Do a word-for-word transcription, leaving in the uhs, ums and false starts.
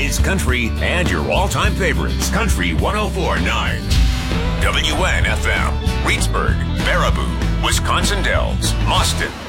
oldies, country, and your all-time favorites. Country one oh four point nine. W N F M. Reedsburg, Baraboo, Wisconsin Dells, Austin,